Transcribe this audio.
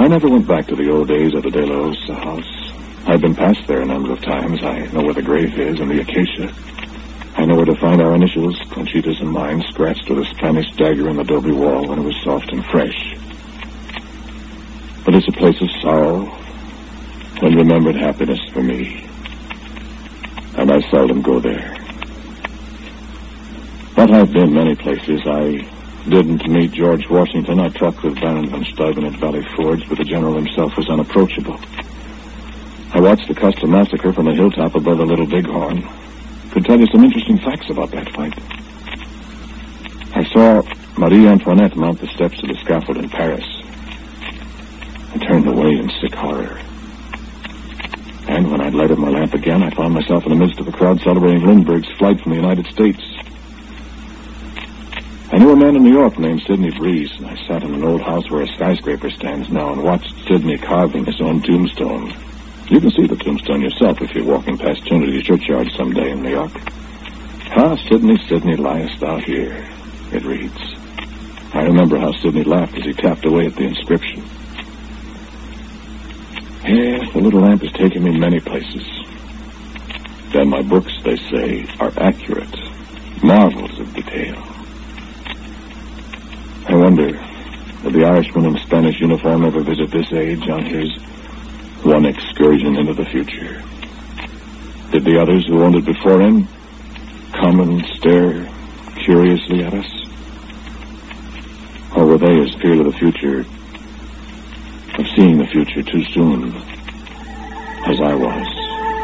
I never went back to the old days of the De La Osa house. I've been past there a number of times. I know where the grave is and the acacia. I know where to find our initials, Conchita's and mine, scratched with a Spanish dagger in the adobe wall when it was soft and fresh. But it's a place of sorrow and remembered happiness for me. And I seldom go there. But I've been many places. I didn't meet George Washington. I talked with Baron von Steuben at Valley Forge, but the general himself was unapproachable. I watched the Custer massacre from a hilltop above the Little Bighorn. Could tell you some interesting facts about that fight. I saw Marie Antoinette mount the steps of the scaffold in Paris. I turned away in sick horror. And when I'd lighted my lamp again, I found myself in the midst of a crowd celebrating Lindbergh's flight from the United States. I knew a man in New York named Sidney Breeze, and I sat in an old house where a skyscraper stands now and watched Sidney carving his own tombstone. You can see the tombstone yourself if you're walking past Trinity Churchyard someday in New York. Ah, Sidney, Sidney, liest thou here, it reads. I remember how Sidney laughed as he tapped away at the inscription. Yes, the little lamp has taken me many places. Then my books, they say, are accurate, marvels of detail. I wonder, did the Irishman in the Spanish uniform ever visit this age on his one excursion into the future? Did the others who owned it before him come and stare curiously at us? Or were they as feared of the future, of seeing the future too soon, as I was?